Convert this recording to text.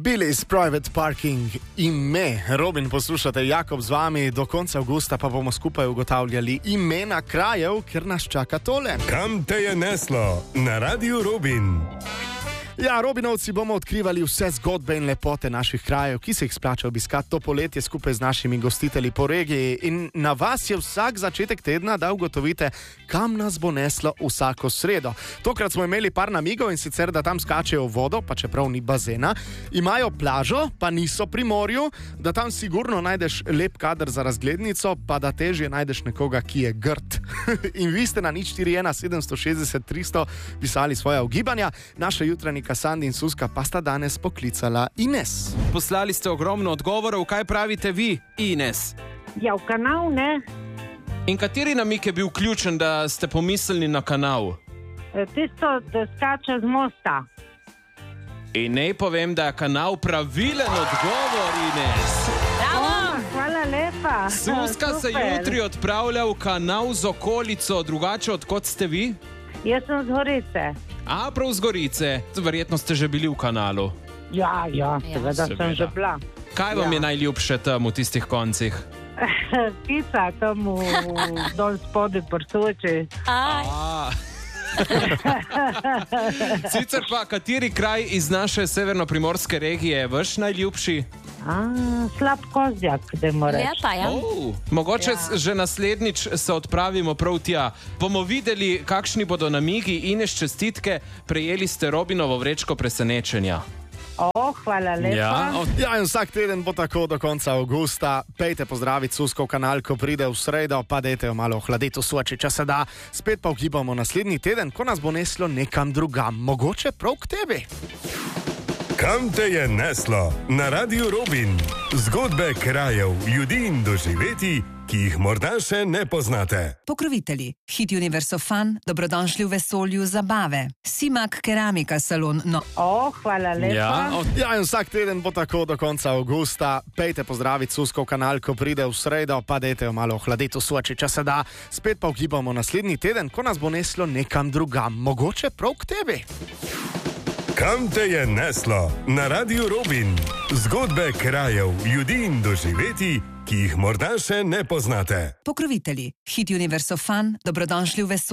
Billy's Private Parking ime. Robin, poslušate, Jakob z vami, do konca avgusta pa bomo skupaj ugotavljali imena krajev, ker nas čaka tole. Kam te je neslo? Na Radiu Robin. Ja, Robinovci bomo odkrivali vse zgodbe in lepote naših krajev, ki se jih splača obiskati to poletje skupaj z našimi gostitelji po regiji. In na vas je vsak začetek tedna, da ugotovite, kam nas bo neslo vsako sredo. Tokrat smo imeli par namigov, in sicer, da tam skačejo v vodo, pa čeprav ni bazena, imajo plažo, pa niso pri morju, da tam sigurno najdeš lep kader za razglednico, pa da težje najdeš nekoga, ki je grd. In vi ste na 041 760 300 pisali svoja ugibanja. Naša jutranjika Sandi in Suska pa sta danes poklicala Ines. Poslali ste ogromno odgovorov, kaj pravite vi, Ines? Ja, v kanal, ne? In kateri namig je bil ključen, da ste pomislili na kanal? Tisto, da skače z mosta. In naj povem, da je kanal pravilen odgovor, Ines. Hvala lepa. Suska se jutri odpravlja v kanal z okolico, drugače odkot ste vi? Jaz sem z Gorice. A, prav z Gorice. Verjetno ste že bili v kanalu. Ja, seveda sem že bila. Kaj vam je najljubše tam v tistih koncih? Pisa tam dol spodaj prsoči. Sicer pa, kateri kraj iz naše severnoprimorske regije je vaš najljubši? Slab Kozjak, da mora reči. Lepa, ja. Mogoče že naslednjič se odpravimo prav tja. Bomo videli, kakšni bodo namigi. Ines, čestitke, prejeli ste Robinovo vrečko presenečenja. Hvala lepa. Ja, in vsak teden bo tako do konca avgusta. Pejte pozdraviti Susko v kanal, ko pride v sredo, pa dejte jo malo ohladiti v Soči, če se da. Spet pa ugibamo naslednji teden, ko nas bo neslo nekam drugam, mogoče prav k tebi. Kam te je neslo? Na Radiu Robin. Zgodbe krajev, ljudi in doživetij, ki jih morda še ne poznate. Pokrovitelji: Hit Universo Fun, dobrodošli v vesolju zabave. Simak Keramika salon. Hvala lepa. Ja, in vsak teden bo tako do konca avgusta. Pejte pozdraviti Susko v kanal, ko pride v sredo, pa dejte jo malo ohladiti v Soči, če se da. Spet pa ugibamo naslednji teden, ko nas bo neslo nekam drugam, mogoče prav k tebi. Kam te je neslo? Na Radiu Robin. Zgodbe krajev, ljudi in doživetij, ki jih morda še ne poznate. Pokrovitelji: Hit Universo Fun, dobrodošli v vesolju.